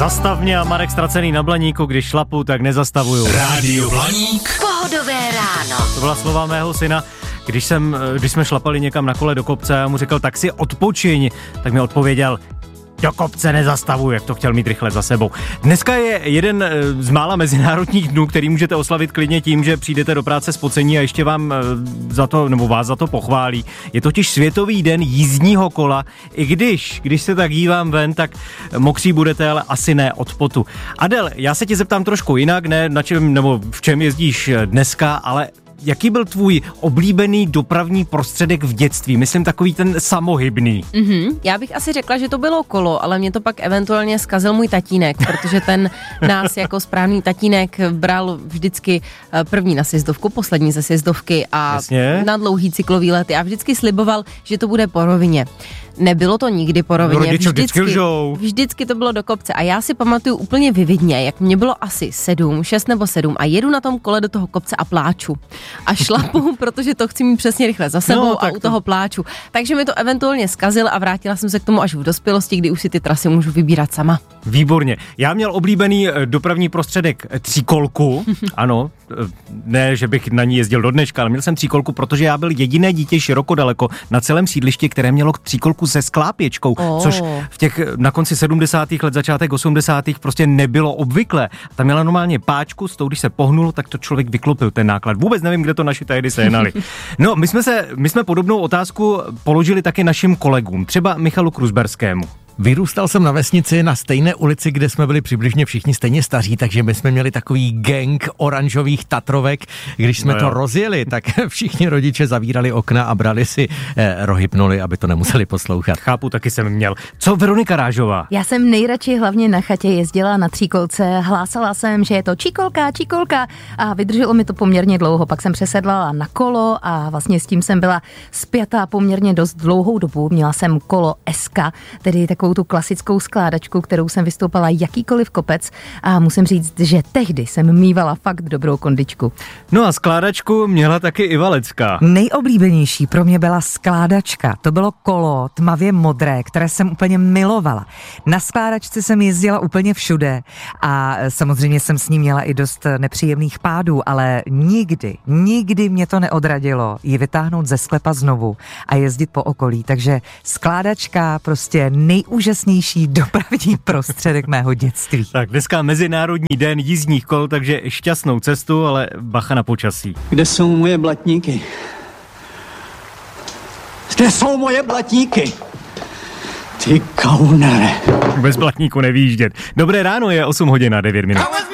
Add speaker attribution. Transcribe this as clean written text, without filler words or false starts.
Speaker 1: Zastav mě a Marek Ztracený na Blaníku, když šlapu, tak nezastavuju.
Speaker 2: Rádio Blaník.
Speaker 3: Pohodové ráno.
Speaker 1: To byla slova mého syna, když jsme šlapali někam na kole do kopce a já mu řekl, tak si odpočiň, tak mi odpověděl, do kopce nezastavuju, jak to chtěl mít rychle za sebou. Dneska je jeden z mála mezinárodních dnů, který můžete oslavit klidně tím, že přijdete do práce spocení a ještě vám za to, nebo vás za to pochválí. Je totiž Světový den jízdního kola, i když se tak dívám ven, tak mokří budete, ale asi ne od potu. Adel, já se tě zeptám trošku jinak, ne na čem, nebo v čem jezdíš dneska, ale jaký byl tvůj oblíbený dopravní prostředek v dětství? Myslím takový ten samohybný.
Speaker 4: Já bych asi řekla, že to bylo kolo, ale mě to pak eventuálně zkazil můj tatínek, protože ten nás jako správný tatínek bral vždycky první na sjezdovku, poslední ze sjezdovky a na dlouhý cyklový lety a vždycky sliboval, že to bude po rovině. Nebylo to nikdy po rovině, vždycky to bylo do kopce a já si pamatuju úplně vividně, jak mě bylo asi 6 nebo 7 a jedu na tom kole do toho kopce a pláču. A šlapu, protože to chci mít přesně rychle za sebou a u toho pláču. Takže mi to eventuálně zkazil a vrátila jsem se k tomu až v dospělosti, kdy už si ty trasy můžu vybírat sama.
Speaker 1: Výborně. Já měl oblíbený dopravní prostředek tříkolku. Ano, ne, že bych na ní jezdil do dneška, ale měl jsem tříkolku, protože já byl jediné dítě široko daleko na celém sídlišti, které mělo tříkolku se sklápěčkou, což v těch na konci 70. let, začátek 80. prostě nebylo obvyklé. Tam měla normálně páčku, s tou, když se pohnulo, tak to člověk vyklopil ten náklad. Vůbec nevím, kde to naši tehdy sehnali. No, my jsme podobnou otázku položili taky našim kolegům, třeba Michalu Kruzberskému.
Speaker 2: Vyrůstal jsem na vesnici na stejné ulici, kde jsme byli přibližně všichni stejně staří, takže my jsme měli takový gang oranžových Tatrovek. Když jsme to rozjeli, tak všichni rodiče zavírali okna a brali si rohypnuli, aby to nemuseli poslouchat.
Speaker 1: Chápu, taky jsem měl. Co Veronika Rážová?
Speaker 5: Já jsem nejradši hlavně na chatě jezdila na tříkolce, hlásala jsem, že je to číkolka a vydrželo mi to poměrně dlouho. Pak jsem přesedlala na kolo a vlastně s tím jsem byla spjatá poměrně dost dlouhou dobu. Měla jsem kolo SK, tedy takovou tu klasickou skládačku, kterou jsem vystoupala jakýkoliv kopec a musím říct, že tehdy jsem mívala fakt dobrou kondičku.
Speaker 1: No a skládačku měla taky Iva Lecká.
Speaker 6: Nejoblíbenější pro mě byla skládačka. To bylo kolo tmavě modré, které jsem úplně milovala. Na skládačce jsem jezdila úplně všude a samozřejmě jsem s ní měla i dost nepříjemných pádů, ale nikdy mě to neodradilo ji vytáhnout ze sklepa znovu a jezdit po okolí. Takže skládačka prostě nejúžasnější dopravní prostředek mého dětství.
Speaker 1: Tak dneska Mezinárodní den jízdních kol, takže šťastnou cestu, ale bacha na počasí.
Speaker 7: Kde jsou moje blatníky? Kde jsou moje blatníky? Ty kaunere.
Speaker 1: Bez blatníku nevyjíždět. Dobré ráno, je 8 hodin a 9 minut.